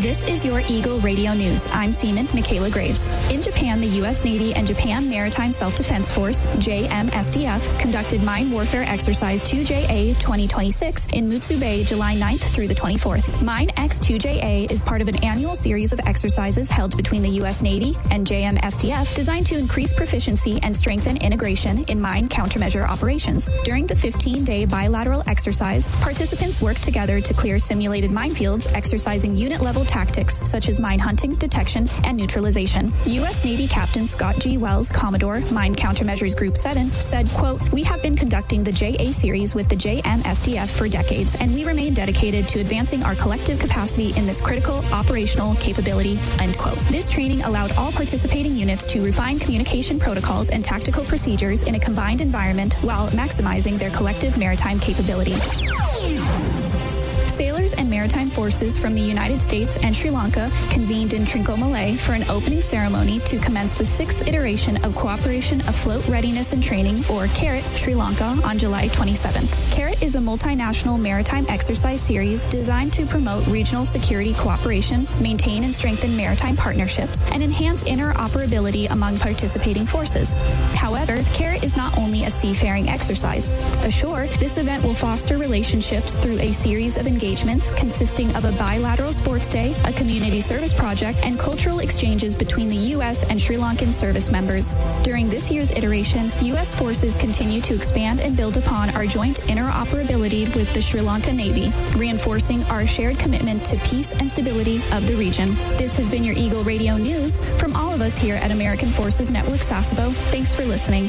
This is your Eagle Radio News. I'm Seaman Michaela Graves. In Japan, the U.S. Navy and Japan Maritime Self-Defense Force, JMSDF, conducted Mine Warfare Exercise 2JA 2026 in Mutsu Bay, July 9th through the 24th. Mine X2JA is part of an annual series of exercises held between the U.S. Navy and JMSDF designed to increase proficiency and strengthen integration in mine countermeasure operations. During the 15-day bilateral exercise, participants work together to clear simulated minefields, exercising unit-level tactics such as mine hunting, detection, and neutralization. U.S. Navy Captain Scott G. Wells, Commodore, Mine Countermeasures Group 7, said, quote, "We have been conducting the JA series with the JMSDF for decades, and we remain dedicated to advancing our collective capacity in this critical operational capability," end quote. This training allowed all participating units to refine communication protocols and tactical procedures in a combined environment while maximizing their collective maritime capability. Sailors and maritime forces from the United States and Sri Lanka convened in Trincomalee for an opening ceremony to commence the 6th iteration of Cooperation Afloat Readiness and Training, or CARET, Sri Lanka on July 27th. CARET is a multinational maritime exercise series designed to promote regional security cooperation, maintain and strengthen maritime partnerships, and enhance interoperability among participating forces. However, CARET is not only a seafaring exercise. Ashore, this event will foster relationships through a series of engagements consisting of a bilateral sports day, a community service project, and cultural exchanges between the U.S. and Sri Lankan service members. During this year's iteration, U.S. forces continue to expand and build upon our joint interoperability with the Sri Lanka Navy, reinforcing our shared commitment to peace and stability of the region. This has been your Eagle Radio News. From all of us here at American Forces Network Sasebo, thanks for listening.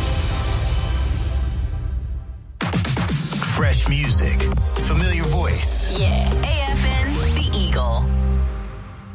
Fresh music, familiar voice,